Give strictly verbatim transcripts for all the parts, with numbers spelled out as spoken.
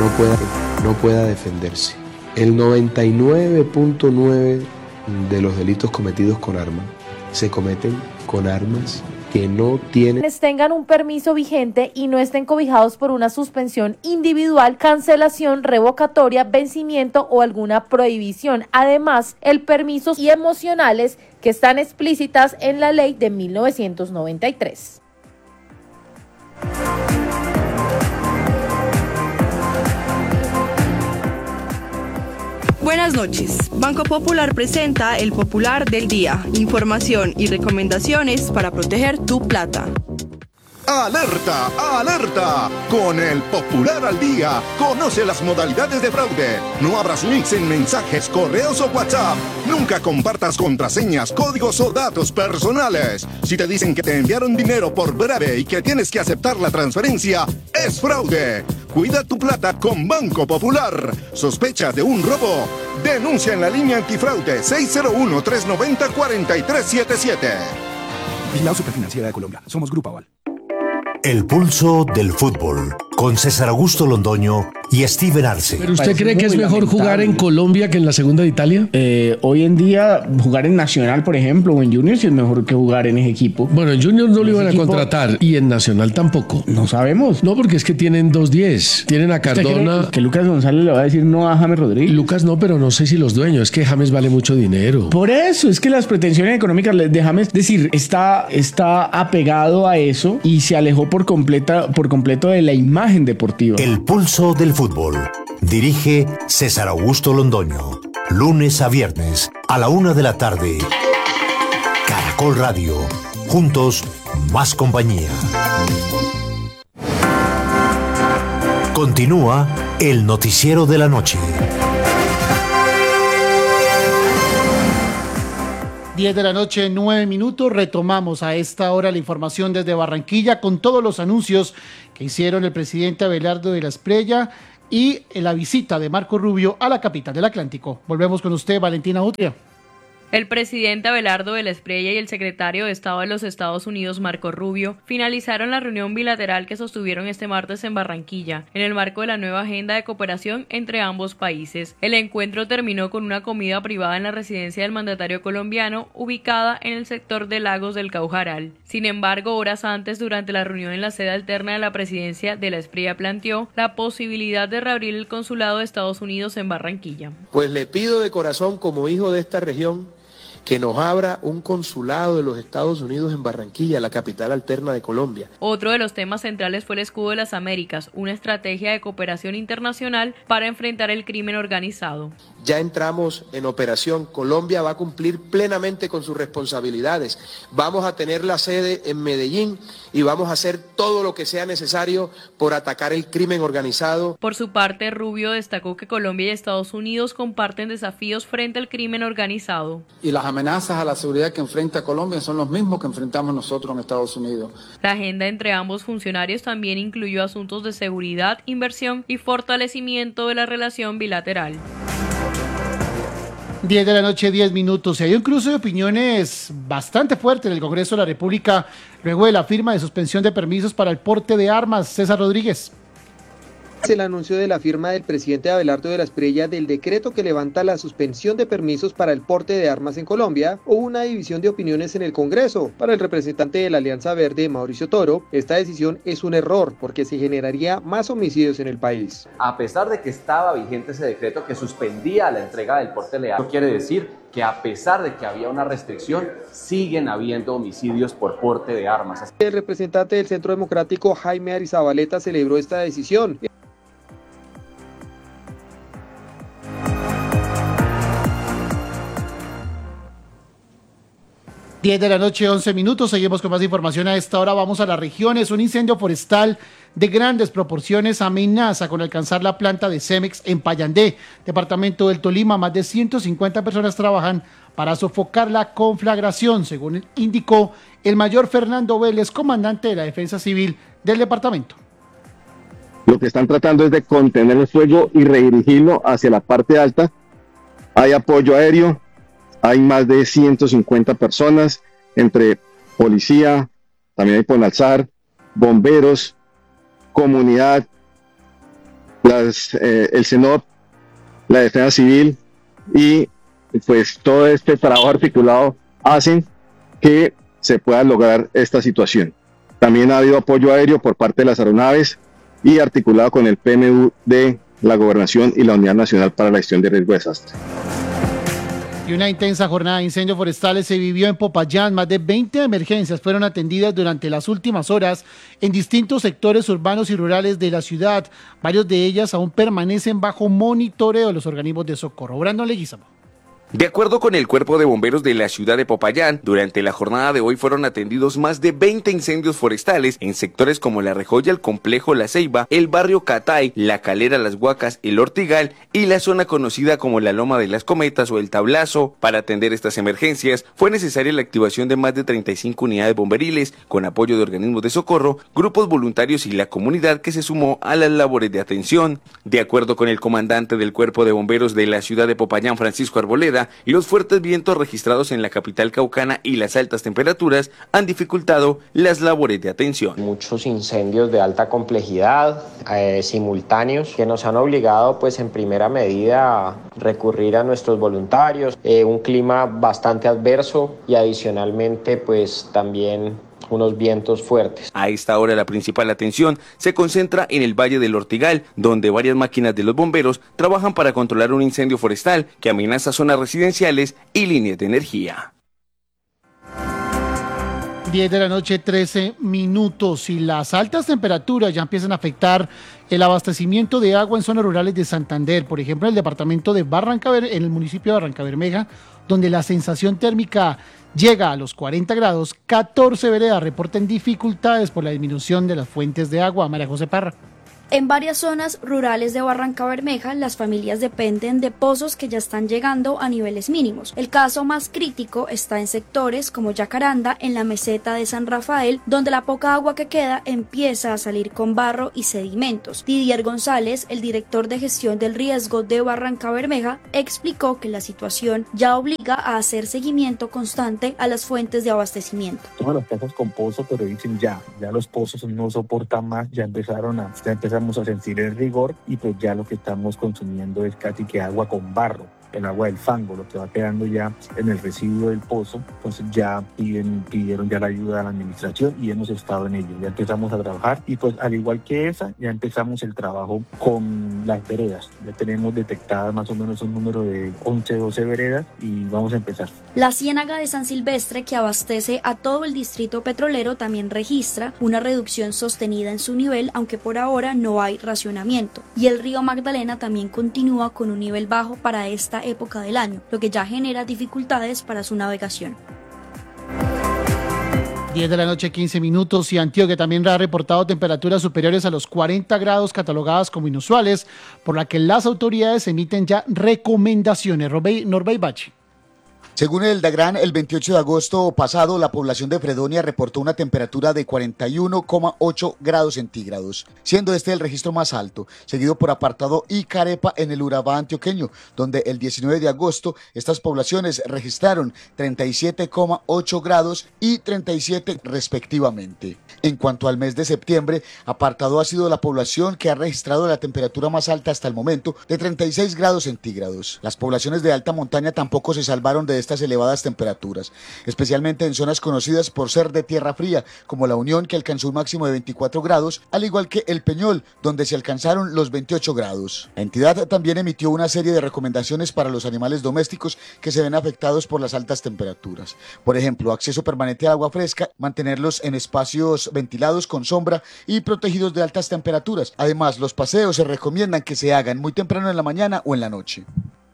no pueda, no pueda defenderse. El noventa y nueve punto nueve de los delitos cometidos con arma se cometen con armas que no tienen... tengan un permiso vigente y no estén cobijados por una suspensión individual, cancelación, revocatoria, vencimiento o alguna prohibición. Además, el permiso y emocionales que están explícitas en la ley de mil novecientos noventa y tres. Buenas noches. Banco Popular presenta el Popular del Día. Información y recomendaciones para proteger tu plata. ¡Alerta! ¡Alerta! Con el Popular al Día, conoce las modalidades de fraude. No abras links en mensajes, correos o WhatsApp. Nunca compartas contraseñas, códigos o datos personales. Si te dicen que te enviaron dinero por breve y que tienes que aceptar la transferencia, es fraude. Cuida tu plata con Banco Popular. ¿Sospechas de un robo? Denuncia en la línea antifraude seis cero uno, tres nueve cero, cuatro tres siete siete. Vigilado Superfinanciera de Colombia. Somos Grupo Aval. El pulso del fútbol, con César Augusto Londoño y Steven Arce. ¿Pero usted cree que es mejor jugar en Colombia que en la segunda de Italia? Eh, hoy en día, jugar en Nacional, por ejemplo, o en Juniors es mejor que jugar en ese equipo. Bueno, en Juniors no lo iban a contratar y en Nacional tampoco. No sabemos. No, porque es que tienen dos diez. Tienen a Cardona. Que Lucas González le va a decir no a James Rodríguez. Lucas no, pero no sé si los dueños. Es que James vale mucho dinero. Por eso, es que las pretensiones económicas de James, es decir, está, está apegado a eso y se alejó por, completa, por completo de la imagen deportiva. El pulso del fútbol. Dirige César Augusto Londoño. Lunes a viernes a la una de la tarde. Caracol Radio. Juntos, más compañía. Continúa el noticiero de la noche. diez de la noche, nueve minutos. Retomamos a esta hora la información desde Barranquilla con todos los anuncios que hicieron el presidente Abelardo de la Espriella y la visita de Marco Rubio a la capital del Atlántico. Volvemos con usted, Valentina Utria. El presidente Abelardo de la Espriella y el secretario de Estado de los Estados Unidos, Marco Rubio, finalizaron la reunión bilateral que sostuvieron este martes en Barranquilla, en el marco de la nueva agenda de cooperación entre ambos países. El encuentro terminó con una comida privada en la residencia del mandatario colombiano, ubicada en el sector de Lagos del Caujaral. Sin embargo, horas antes, durante la reunión en la sede alterna de la presidencia, de la Espriella planteó la posibilidad de reabrir el consulado de Estados Unidos en Barranquilla. Pues le pido de corazón, como hijo de esta región, que nos abra un consulado de los Estados Unidos en Barranquilla, la capital alterna de Colombia. Otro de los temas centrales fue el Escudo de las Américas, una estrategia de cooperación internacional para enfrentar el crimen organizado. Ya entramos en operación, Colombia va a cumplir plenamente con sus responsabilidades. Vamos a tener la sede en Medellín y vamos a hacer todo lo que sea necesario por atacar el crimen organizado. Por su parte, Rubio destacó que Colombia y Estados Unidos comparten desafíos frente al crimen organizado. Y las amenazas a la seguridad que enfrenta Colombia son los mismos que enfrentamos nosotros en Estados Unidos. La agenda entre ambos funcionarios también incluyó asuntos de seguridad, inversión y fortalecimiento de la relación bilateral. diez de la noche, diez minutos. Y hay un cruce de opiniones bastante fuerte en el Congreso de la República luego de la firma de suspensión de permisos para el porte de armas. César Rodríguez. El anuncio de la firma del presidente Abelardo de la Espriella del decreto que levanta la suspensión de permisos para el porte de armas en Colombia, hubo una división de opiniones en el Congreso. Para el representante de la Alianza Verde, Mauricio Toro, esta decisión es un error porque se generaría más homicidios en el país. A pesar de que estaba vigente ese decreto que suspendía la entrega del porte de armas, quiere decir que a pesar de que había una restricción, siguen habiendo homicidios por porte de armas. El representante del Centro Democrático, Jaime Arizabaleta, celebró esta decisión. diez de la noche, once minutos, seguimos con más información a esta hora, vamos a las regiones. Un incendio forestal de grandes proporciones amenaza con alcanzar la planta de Cemex en Payandé, departamento del Tolima. Más de ciento cincuenta personas trabajan para sofocar la conflagración, según indicó el mayor Fernando Vélez, comandante de la Defensa Civil del departamento. Lo que están tratando es de contener el fuego y redirigirlo hacia la parte alta. Hay apoyo aéreo. Hay más de ciento cincuenta personas, entre policía, también hay Ponalzar, bomberos, comunidad, la las, eh, el SENOP, la Defensa Civil y pues todo este trabajo articulado hacen que se pueda lograr esta situación. También ha habido apoyo aéreo por parte de las aeronaves y articulado con el P M U de la Gobernación y la Unidad Nacional para la Gestión de Riesgo de Desastre. Y una intensa jornada de incendios forestales se vivió en Popayán. Más de veinte emergencias fueron atendidas durante las últimas horas en distintos sectores urbanos y rurales de la ciudad. Varios de ellas aún permanecen bajo monitoreo de los organismos de socorro. Brandon Leguizamo. De acuerdo con el Cuerpo de Bomberos de la ciudad de Popayán, durante la jornada de hoy fueron atendidos más de veinte incendios forestales en sectores como La Rejoya, el Complejo La Ceiba, el barrio Catay, La Calera, Las Huacas, el Ortigal y la zona conocida como la Loma de las Cometas o el Tablazo. Para atender estas emergencias fue necesaria la activación de más de treinta y cinco unidades bomberiles con apoyo de organismos de socorro, grupos voluntarios y la comunidad que se sumó a las labores de atención. De acuerdo con el comandante del Cuerpo de Bomberos de la ciudad de Popayán, Francisco Arboleda, los fuertes vientos registrados en la capital caucana y las altas temperaturas han dificultado las labores de atención. Muchos incendios de alta complejidad, eh, simultáneos, que nos han obligado pues en primera medida a recurrir a nuestros voluntarios, eh, un clima bastante adverso y adicionalmente pues también unos vientos fuertes. A esta hora la principal atención se concentra en el Valle del Ortigal, donde varias máquinas de los bomberos trabajan para controlar un incendio forestal que amenaza zonas residenciales y líneas de energía. diez de la noche, trece minutos, y las altas temperaturas ya empiezan a afectar el abastecimiento de agua en zonas rurales de Santander, por ejemplo en el departamento de Barrancaber, en el municipio de Barrancabermeja, donde la sensación térmica llega a los cuarenta grados, catorce veredas reportan dificultades por la disminución de las fuentes de agua. María José Parra. En varias zonas rurales de Barrancabermeja, las familias dependen de pozos que ya están llegando a niveles mínimos. El caso más crítico está en sectores como Yacaranda, en la meseta de San Rafael, donde la poca agua que queda empieza a salir con barro y sedimentos. Didier González, el director de gestión del riesgo de Barrancabermeja, explicó que la situación ya obliga a hacer seguimiento constante a las fuentes de abastecimiento. Todas las casas con pozo, pero dicen ya, ya los pozos no soportan más, ya empezaron a, ya empezaron a sentir el rigor y pues ya lo que estamos consumiendo es casi que agua con barro, el agua del fango, lo que va quedando ya en el residuo del pozo. Entonces ya piden, pidieron ya la ayuda de la administración y hemos estado en ello, ya empezamos a trabajar y pues al igual que esa, ya empezamos el trabajo con las veredas, ya tenemos detectadas más o menos un número de once, doce veredas y vamos a empezar. La ciénaga de San Silvestre, que abastece a todo el distrito petrolero, también registra una reducción sostenida en su nivel, aunque por ahora no hay racionamiento, y el río Magdalena también continúa con un nivel bajo para esta época del año, lo que ya genera dificultades para su navegación. diez de la noche, quince minutos, y Antioquia también ha reportado temperaturas superiores a los cuarenta grados, catalogadas como inusuales, por la que las autoridades emiten ya recomendaciones. Norbey Bachi. Según el DAGRAN, el veintiocho de agosto pasado, la población de Fredonia reportó una temperatura de cuarenta y uno coma ocho grados centígrados, siendo este el registro más alto, seguido por Apartado y Carepa en el Urabá antioqueño, donde el diecinueve de agosto estas poblaciones registraron treinta y siete coma ocho grados y treinta y siete respectivamente. En cuanto al mes de septiembre, Apartado ha sido la población que ha registrado la temperatura más alta hasta el momento, de treinta y seis grados centígrados. Las poblaciones de alta montaña tampoco se salvaron de estas elevadas temperaturas, especialmente en zonas conocidas por ser de tierra fría, como La Unión, que alcanzó un máximo de veinticuatro grados, al igual que El Peñol, donde se alcanzaron los veintiocho grados. La entidad también emitió una serie de recomendaciones para los animales domésticos que se ven afectados por las altas temperaturas. Por ejemplo, acceso permanente a agua fresca, mantenerlos en espacios ventilados con sombra y protegidos de altas temperaturas. Además, los paseos se recomiendan que se hagan muy temprano en la mañana o en la noche.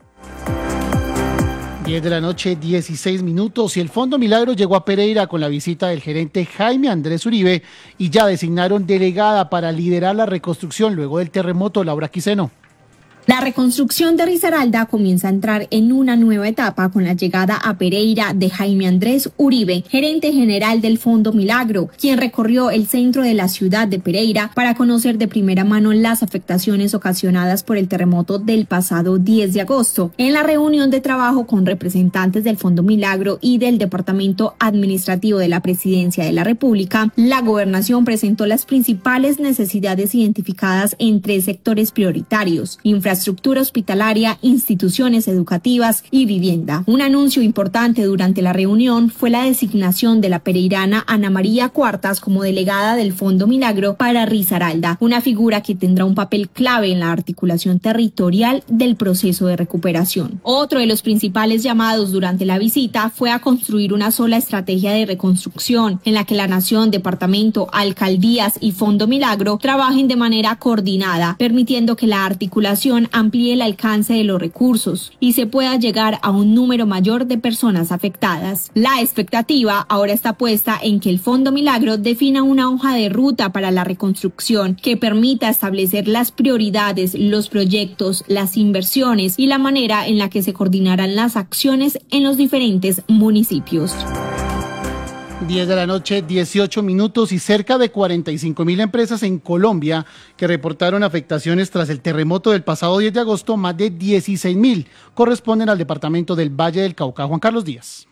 diez de la noche, dieciséis minutos, y el Fondo Milagro llegó a Pereira con la visita del gerente Jaime Andrés Uribe y ya designaron delegada para liderar la reconstrucción luego del terremoto. Laura Quiseno. La reconstrucción de Risaralda comienza a entrar en una nueva etapa con la llegada a Pereira de Jaime Andrés Uribe, gerente general del Fondo Milagro, quien recorrió el centro de la ciudad de Pereira para conocer de primera mano las afectaciones ocasionadas por el terremoto del pasado diez de agosto. En la reunión de trabajo con representantes del Fondo Milagro y del Departamento Administrativo de la Presidencia de la República, la gobernación presentó las principales necesidades identificadas en tres sectores prioritarios: infraestructura, infraestructura hospitalaria, instituciones educativas y vivienda. Un anuncio importante durante la reunión fue la designación de la pereirana Ana María Cuartas como delegada del Fondo Milagro para Risaralda, una figura que tendrá un papel clave en la articulación territorial del proceso de recuperación. Otro de los principales llamados durante la visita fue a construir una sola estrategia de reconstrucción en la que la nación, departamento, alcaldías y Fondo Milagro trabajen de manera coordinada, permitiendo que la articulación amplíe el alcance de los recursos y se pueda llegar a un número mayor de personas afectadas. La expectativa ahora está puesta en que el Fondo Milagro defina una hoja de ruta para la reconstrucción que permita establecer las prioridades, los proyectos, las inversiones y la manera en la que se coordinarán las acciones en los diferentes municipios. diez de la noche, dieciocho minutos, y cerca de cuarenta y cinco mil empresas en Colombia que reportaron afectaciones tras el terremoto del pasado diez de agosto, más de dieciséis mil corresponden al departamento del Valle del Cauca. Juan Carlos Díaz.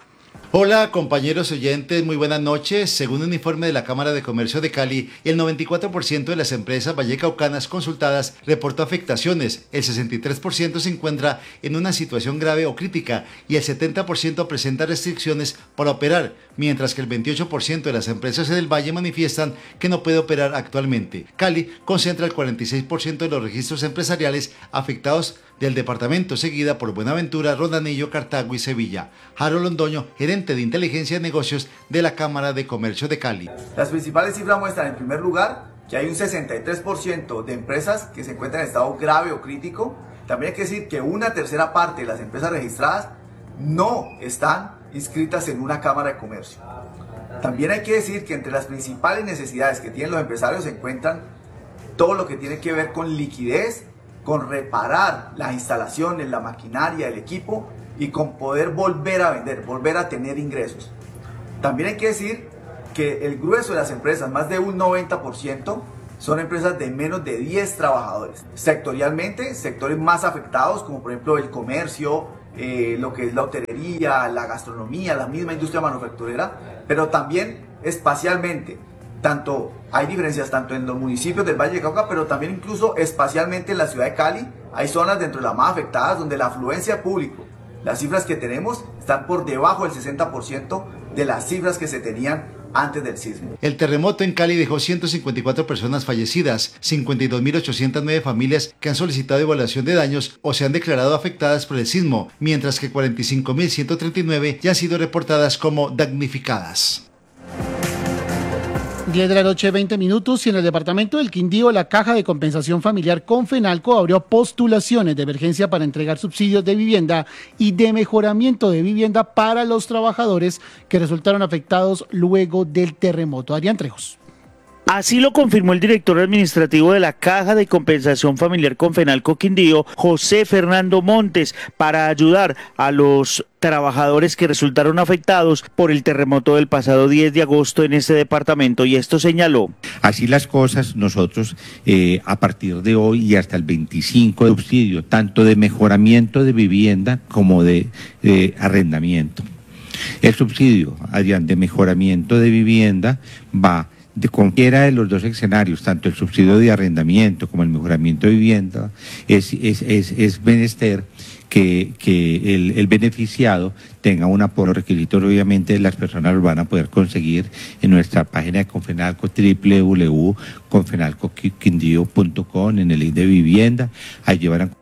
Hola compañeros oyentes, muy buenas noches. Según un informe de la Cámara de Comercio de Cali, el noventa y cuatro por ciento de las empresas vallecaucanas consultadas reportó afectaciones, el sesenta y tres por ciento se encuentra en una situación grave o crítica y el setenta por ciento presenta restricciones para operar, mientras que el veintiocho por ciento de las empresas del Valle manifiestan que no puede operar actualmente. Cali concentra el cuarenta y seis por ciento de los registros empresariales afectados del departamento, seguida por Buenaventura, Rondanillo, Cartago y Sevilla. Harold Londoño, gerente de inteligencia de negocios de la Cámara de Comercio de Cali. Las principales cifras muestran, en primer lugar, que hay un sesenta y tres por ciento de empresas que se encuentran en estado grave o crítico. También hay que decir que una tercera parte de las empresas registradas no están inscritas en una Cámara de Comercio. También hay que decir que entre las principales necesidades que tienen los empresarios se encuentran todo lo que tiene que ver con liquidez, con reparar las instalaciones, la maquinaria, el equipo y con poder volver a vender, volver a tener ingresos. También hay que decir que el grueso de las empresas, más de un noventa por ciento, son empresas de menos de diez trabajadores. Sectorialmente, sectores más afectados como por ejemplo el comercio, eh, lo que es la hotelería, la gastronomía, la misma industria manufacturera, pero también espacialmente. Tanto, hay diferencias tanto en los municipios del Valle del Cauca, pero también incluso espacialmente en la ciudad de Cali. Hay zonas dentro de las más afectadas donde la afluencia de público, las cifras que tenemos están por debajo del sesenta por ciento de las cifras que se tenían antes del sismo. El terremoto en Cali dejó ciento cincuenta y cuatro personas fallecidas, cincuenta y dos mil ochocientas nueve familias que han solicitado evaluación de daños o se han declarado afectadas por el sismo, mientras que cuarenta y cinco mil ciento treinta y nueve ya han sido reportadas como damnificadas. diez de la noche, veinte minutos, y en el departamento del Quindío, la Caja de Compensación Familiar Confenalco abrió postulaciones de emergencia para entregar subsidios de vivienda y de mejoramiento de vivienda para los trabajadores que resultaron afectados luego del terremoto. Adrián Trejos. Así lo confirmó el director administrativo de la Caja de Compensación Familiar Confenalco Quindío, José Fernando Montes, para ayudar a los trabajadores que resultaron afectados por el terremoto del pasado diez de agosto en este departamento, y esto señaló. Así las cosas, nosotros eh, a partir de hoy y hasta el veinticinco de subsidio, tanto de mejoramiento de vivienda como de eh, arrendamiento. El subsidio, Adrián, de mejoramiento de vivienda va de cualquiera de los dos escenarios, tanto el subsidio de arrendamiento como el mejoramiento de vivienda. Es, es, es, es menester que, que el, el beneficiado tenga un apoyo. Los requisitos, obviamente, las personas los van a poder conseguir en nuestra página de Confenalco, doble u doble u doble u punto confenalco quindío punto com, en el link de vivienda. Ahí llevarán.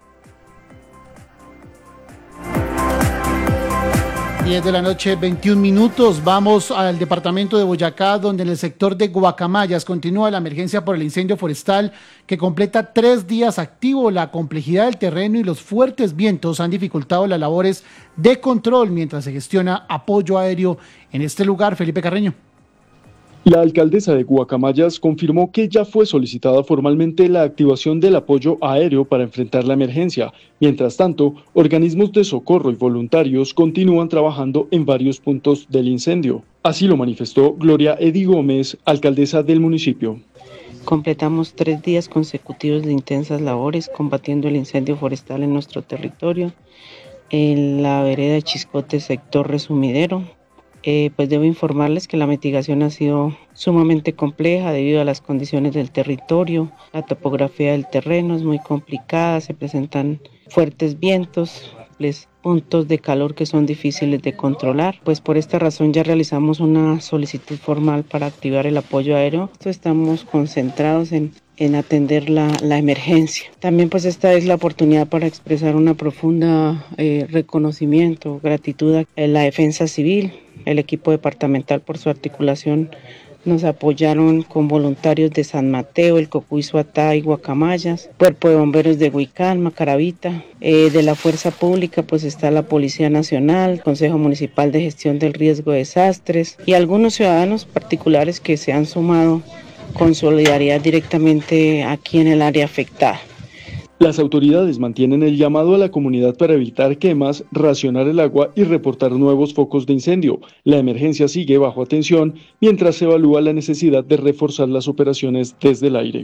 diez de la noche, veintiún minutos. Vamos al departamento de Boyacá, donde en el sector de Guacamayas continúa la emergencia por el incendio forestal que completa tres días activo. La complejidad del terreno y los fuertes vientos han dificultado las labores de control mientras se gestiona apoyo aéreo en este lugar. Felipe Carreño. La alcaldesa de Guacamayas confirmó que ya fue solicitada formalmente la activación del apoyo aéreo para enfrentar la emergencia. Mientras tanto, organismos de socorro y voluntarios continúan trabajando en varios puntos del incendio. Así lo manifestó Gloria Edi Gómez, alcaldesa del municipio. Completamos tres días consecutivos de intensas labores combatiendo el incendio forestal en nuestro territorio, en la vereda de Chiscote, sector Resumidero. Eh, pues debo informarles que la mitigación ha sido sumamente compleja debido a las condiciones del territorio. La topografía del terreno es muy complicada, se presentan fuertes vientos, puntos de calor que son difíciles de controlar. Pues por esta razón ya realizamos una solicitud formal para activar el apoyo aéreo. Estamos concentrados en en atender la, la emergencia. También pues esta es la oportunidad para expresar una profunda eh, reconocimiento, gratitud a la Defensa Civil, el equipo departamental por su articulación. Nos apoyaron con voluntarios de San Mateo, el Cocuy, Suatá y Guacamayas, Cuerpo de Bomberos de Huicán, Macaravita. Eh, de la Fuerza Pública pues está la Policía Nacional, Consejo Municipal de Gestión del Riesgo de Desastres y algunos ciudadanos particulares que se han sumado con solidaridad directamente aquí en el área afectada. Las autoridades mantienen el llamado a la comunidad para evitar quemas, racionar el agua y reportar nuevos focos de incendio. La emergencia sigue bajo atención mientras se evalúa la necesidad de reforzar las operaciones desde el aire.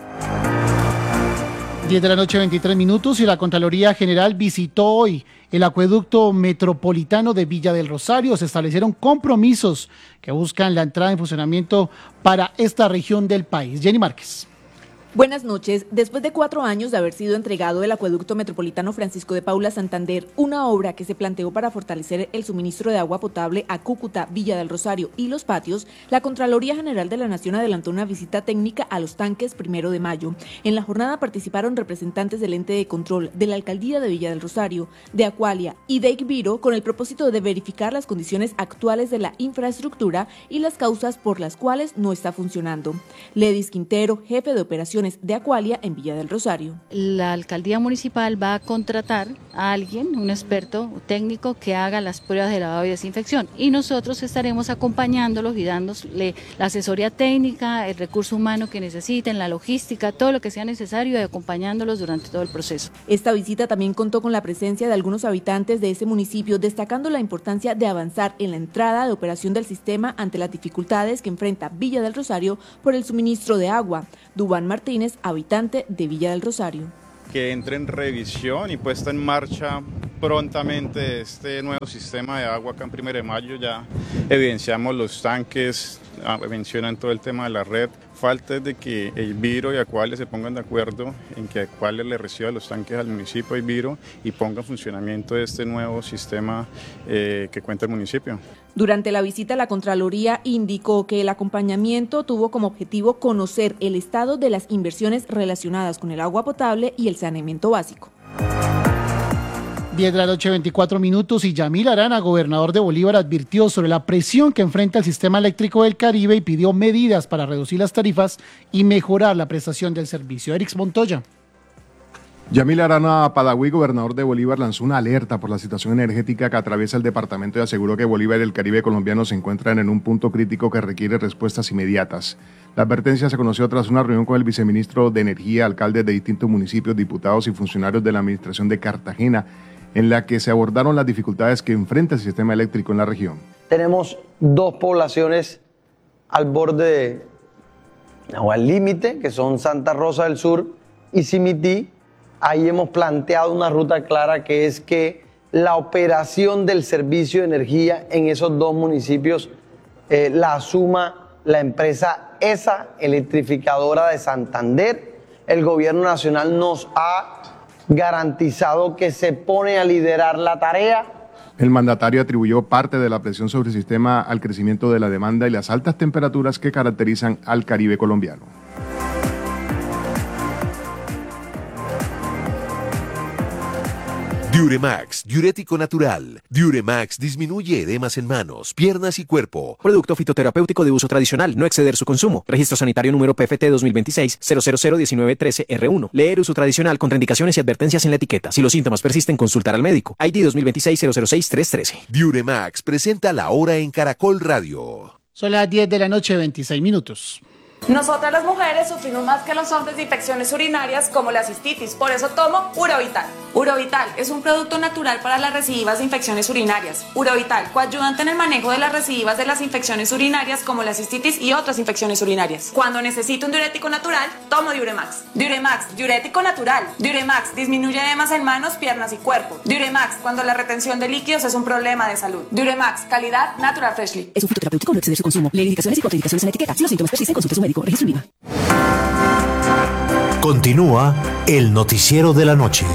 diez de la noche, veintitrés minutos, y la Contraloría General visitó hoy el acueducto metropolitano de Villa del Rosario. Se establecieron compromisos que buscan la entrada en funcionamiento para esta región del país. Jenny Márquez. Buenas noches. Después de cuatro años de haber sido entregado el acueducto metropolitano Francisco de Paula Santander, una obra que se planteó para fortalecer el suministro de agua potable a Cúcuta, Villa del Rosario y Los Patios, la Contraloría General de la Nación adelantó una visita técnica a los tanques primero de mayo. En la jornada participaron representantes del ente de control, de la Alcaldía de Villa del Rosario, de Acualia y de Icviro, con el propósito de verificar las condiciones actuales de la infraestructura y las causas por las cuales no está funcionando. Ledis Quintero, jefe de operaciones de Acualia en Villa del Rosario. La alcaldía municipal va a contratar a alguien, un experto técnico que haga las pruebas de lavado y desinfección, y nosotros estaremos acompañándolos y dándole la asesoría técnica, el recurso humano que necesiten, la logística, todo lo que sea necesario, y acompañándolos durante todo el proceso. Esta visita también contó con la presencia de algunos habitantes de ese municipio, destacando la importancia de avanzar en la entrada de operación del sistema ante las dificultades que enfrenta Villa del Rosario por el suministro de agua. Dubán Martínez, habitante de Villa del Rosario. Que entre en revisión y puesta en marcha prontamente este nuevo sistema de agua acá en Primero de Mayo. Ya evidenciamos los tanques, mencionan todo el tema de la red. Falta es de que Icviro y Acualia se pongan de acuerdo en que Acualia le reciba los tanques al municipio de Icviro y ponga en funcionamiento este nuevo sistema eh, que cuenta el municipio. Durante la visita, la Contraloría indicó que el acompañamiento tuvo como objetivo conocer el estado de las inversiones relacionadas con el agua potable y el saneamiento básico. diez de la noche, veinticuatro minutos, y Yamil Arana, gobernador de Bolívar, advirtió sobre la presión que enfrenta el sistema eléctrico del Caribe y pidió medidas para reducir las tarifas y mejorar la prestación del servicio. Erix Montoya. Yamil Arana Padaví, gobernador de Bolívar, lanzó una alerta por la situación energética que atraviesa el departamento y aseguró que Bolívar y el Caribe colombiano se encuentran en un punto crítico que requiere respuestas inmediatas. La advertencia se conoció tras una reunión con el viceministro de Energía, alcaldes de distintos municipios, diputados y funcionarios de la administración de Cartagena, en la que se abordaron las dificultades que enfrenta el sistema eléctrico en la región. Tenemos dos poblaciones al borde de, o al límite, que son Santa Rosa del Sur y Simití. Ahí hemos planteado una ruta clara, que es que la operación del servicio de energía en esos dos municipios eh, la asuma la empresa ESA, electrificadora de Santander. El gobierno nacional nos ha garantizado que se pone a liderar la tarea. El mandatario atribuyó parte de la presión sobre el sistema al crecimiento de la demanda y las altas temperaturas que caracterizan al Caribe colombiano. Diuremax, diurético natural. Diuremax disminuye edemas en manos, piernas y cuerpo. Producto fitoterapéutico de uso tradicional, no exceder su consumo. Registro sanitario número P F T dos mil veintiséis cero cero cero diecinueve trece R uno. Leer uso tradicional, contraindicaciones y advertencias en la etiqueta. Si los síntomas persisten, consultar al médico. I D dos mil veintiséis cero cero seis tres trece. Diuremax presenta La Hora en Caracol Radio. Son las diez de la noche, veintiséis minutos. Nosotras las mujeres sufrimos más que los hombres de infecciones urinarias como la cistitis, por eso tomo Urovital. Urovital es un producto natural para las recidivas de infecciones urinarias. Urovital, coayudante en el manejo de las recidivas de las infecciones urinarias como la cistitis y otras infecciones urinarias. Cuando necesito un diurético natural, tomo Diuremax. Diuremax, diurético natural. Diuremax disminuye edemas en manos, piernas y cuerpo. Diuremax, cuando la retención de líquidos es un problema de salud. Diuremax, calidad Natural Freshly. Es un fitoterapéutico, no exceder su consumo. Lee indicaciones y contraindicaciones en la etiqueta. Si los síntomas persisten, consulte a su médico. Registro INVIMA. Continúa el noticiero de la noche.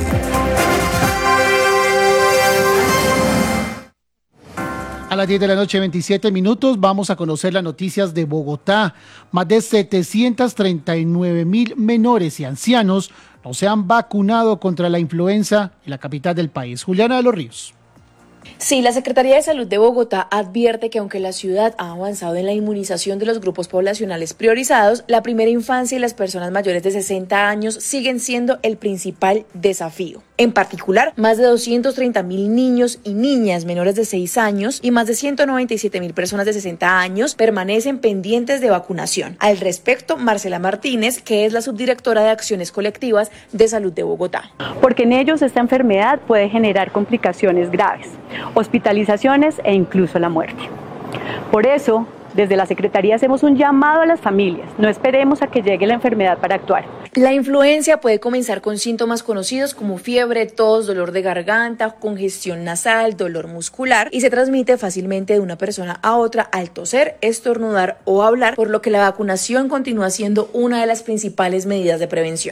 A las diez de la noche, veintisiete minutos, vamos a conocer las noticias de Bogotá. Más de setecientos treinta y nueve mil menores y ancianos no se han vacunado contra la influenza en la capital del país. Juliana de los Ríos. Sí, la Secretaría de Salud de Bogotá advierte que aunque la ciudad ha avanzado en la inmunización de los grupos poblacionales priorizados, la primera infancia y las personas mayores de sesenta años siguen siendo el principal desafío. En particular, más de doscientos treinta mil niños y niñas menores de seis años y más de ciento noventa y siete mil personas de sesenta años permanecen pendientes de vacunación. Al respecto, Marcela Martínez, que es la subdirectora de Acciones Colectivas de Salud de Bogotá. Porque en ellos esta enfermedad puede generar complicaciones graves, hospitalizaciones e incluso la muerte. Por eso, desde la Secretaría hacemos un llamado a las familias. No esperemos a que llegue la enfermedad para actuar. La influencia puede comenzar con síntomas conocidos como fiebre, tos, dolor de garganta, congestión nasal, dolor muscular y se transmite fácilmente de una persona a otra al toser, estornudar o hablar, por lo que la vacunación continúa siendo una de las principales medidas de prevención.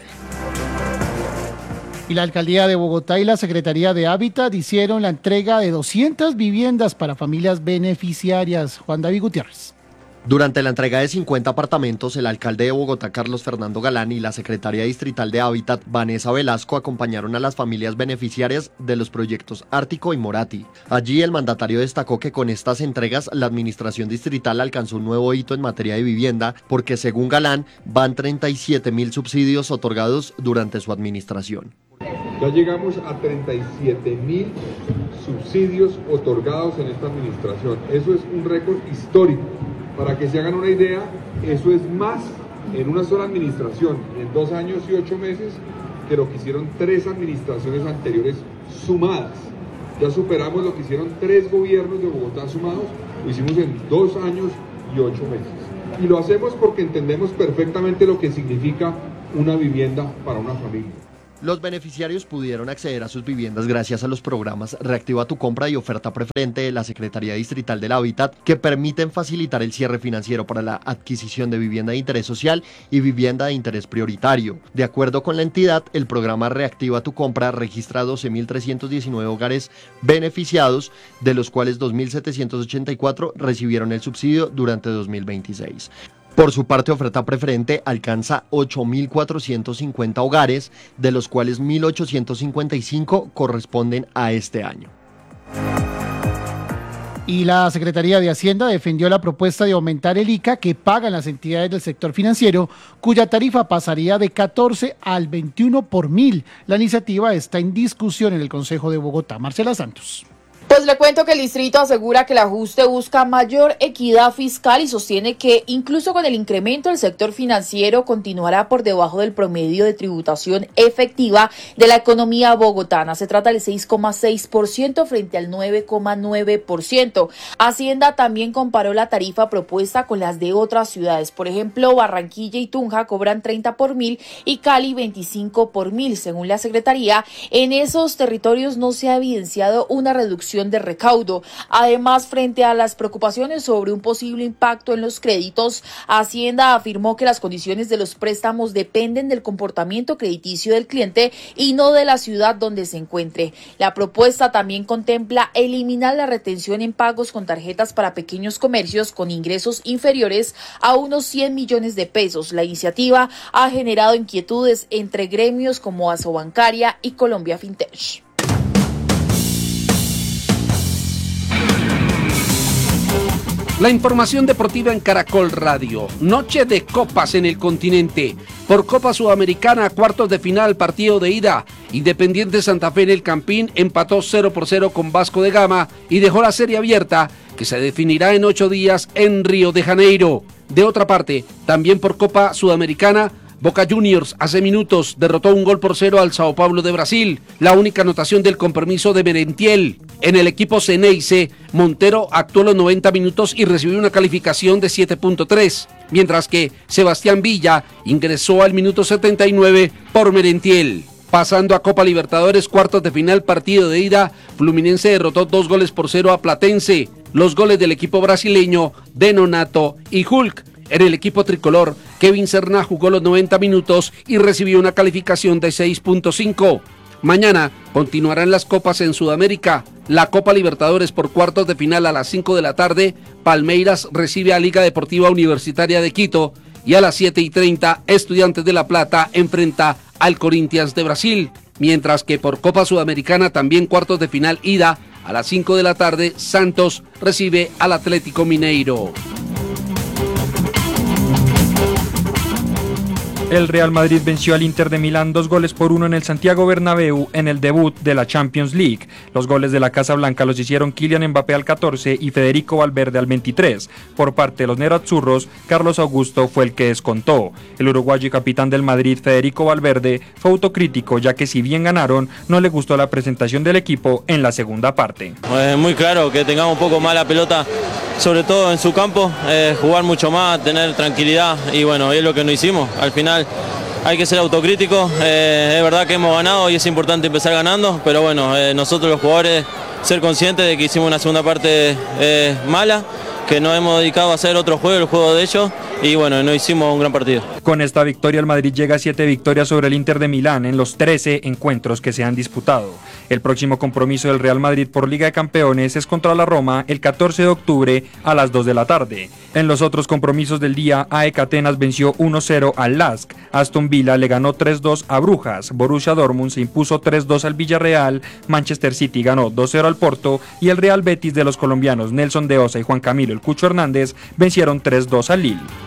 Y la Alcaldía de Bogotá y la Secretaría de Hábitat hicieron la entrega de doscientas viviendas para familias beneficiarias. Juan David Gutiérrez. Durante la entrega de cincuenta apartamentos, el alcalde de Bogotá, Carlos Fernando Galán, y la secretaria distrital de Hábitat, Vanessa Velasco, acompañaron a las familias beneficiarias de los proyectos Ártico y Morati. Allí el mandatario destacó que con estas entregas la administración distrital alcanzó un nuevo hito en materia de vivienda, porque según Galán van treinta y siete mil subsidios otorgados durante su administración. Ya llegamos a treinta y siete mil subsidios otorgados en esta administración. Eso es un récord histórico. Para que se hagan una idea, eso es más en una sola administración, en dos años y ocho meses, que lo que hicieron tres administraciones anteriores sumadas. Ya superamos lo que hicieron tres gobiernos de Bogotá sumados, lo hicimos en dos años y ocho meses. Y lo hacemos porque entendemos perfectamente lo que significa una vivienda para una familia. Los beneficiarios pudieron acceder a sus viviendas gracias a los programas Reactiva tu compra y Oferta Preferente de la Secretaría Distrital del Hábitat, que permiten facilitar el cierre financiero para la adquisición de vivienda de interés social y vivienda de interés prioritario. De acuerdo con la entidad, el programa Reactiva tu compra registra doce mil trescientos diecinueve hogares beneficiados, de los cuales dos mil setecientos ochenta y cuatro recibieron el subsidio durante dos mil veintiséis. Por su parte, Oferta Preferente alcanza ocho mil cuatrocientos cincuenta hogares, de los cuales mil ochocientos cincuenta y cinco corresponden a este año. Y la Secretaría de Hacienda defendió la propuesta de aumentar el I C A que pagan las entidades del sector financiero, cuya tarifa pasaría de catorce al veintiuno por mil. La iniciativa está en discusión en el Consejo de Bogotá. Marcela Santos. Pues le cuento que el distrito asegura que el ajuste busca mayor equidad fiscal y sostiene que incluso con el incremento el sector financiero continuará por debajo del promedio de tributación efectiva de la economía bogotana. Se trata del seis coma seis por ciento frente al nueve coma nueve por ciento. Hacienda también comparó la tarifa propuesta con las de otras ciudades. Por ejemplo, Barranquilla y Tunja cobran treinta por mil y Cali veinticinco por mil. Según la Secretaría, en esos territorios no se ha evidenciado una reducción de recaudo. Además, frente a las preocupaciones sobre un posible impacto en los créditos, Hacienda afirmó que las condiciones de los préstamos dependen del comportamiento crediticio del cliente y no de la ciudad donde se encuentre. La propuesta también contempla eliminar la retención en pagos con tarjetas para pequeños comercios con ingresos inferiores a unos cien millones de pesos. La iniciativa ha generado inquietudes entre gremios como Asobancaria y Colombia Fintech. La información deportiva en Caracol Radio. Noche de copas en el continente. Por Copa Sudamericana, cuartos de final, partido de ida. Independiente Santa Fe en el Campín empató cero por cero con Vasco de Gama y dejó la serie abierta, que se definirá en ocho días en Río de Janeiro. De otra parte, también por Copa Sudamericana, Boca Juniors hace minutos derrotó un gol por cero al Sao Paulo de Brasil, la única anotación del compromiso de Merentiel. En el equipo Ceneice, Montero actuó los noventa minutos y recibió una calificación de siete punto tres, mientras que Sebastián Villa ingresó al minuto setenta y nueve por Merentiel. Pasando a Copa Libertadores, cuartos de final, partido de ida, Fluminense derrotó dos goles por cero a Platense. Los goles del equipo brasileño de Nonato y Hulk. En el equipo tricolor, Kevin Serna jugó los noventa minutos y recibió una calificación de seis punto cinco. Mañana continuarán las copas en Sudamérica. La Copa Libertadores por cuartos de final a las cinco de la tarde, Palmeiras recibe a Liga Deportiva Universitaria de Quito y a las siete y treinta, Estudiantes de La Plata enfrenta al Corinthians de Brasil. Mientras que por Copa Sudamericana también cuartos de final ida, a las cinco de la tarde, Santos recibe al Atlético Mineiro. El Real Madrid venció al Inter de Milán dos goles por uno en el Santiago Bernabéu en el debut de la Champions League. Los goles de la Casa Blanca los hicieron Kylian Mbappé al catorce y Federico Valverde al veintitrés. Por parte de los nerazzurros, Carlos Augusto fue el que descontó. El uruguayo y capitán del Madrid, Federico Valverde, fue autocrítico, ya que si bien ganaron, no le gustó la presentación del equipo en la segunda parte. Es muy claro que tengamos un poco más la pelota, sobre todo en su campo, eh, jugar mucho más, tener tranquilidad y bueno, es lo que no hicimos. Al final hay que ser autocrítico, eh, es verdad que hemos ganado y es importante empezar ganando, pero bueno, eh, nosotros los jugadores ser conscientes de que hicimos una segunda parte eh, mala, que nos hemos dedicado a hacer otro juego, el juego de ellos, y bueno, no hicimos un gran partido. Con esta victoria el Madrid llega a siete victorias sobre el Inter de Milán en los trece encuentros que se han disputado. El próximo compromiso del Real Madrid por Liga de Campeones es contra la Roma el catorce de octubre a las dos de la tarde. En los otros compromisos del día, A E K Atenas venció uno cero al Lask, Aston Villa le ganó tres dos a Brujas, Borussia Dortmund se impuso tres dos al Villarreal, Manchester City ganó dos cero al Porto y el Real Betis de los colombianos Nelson de Osa y Juan Camilo El Cucho Hernández vencieron tres dos al Lille.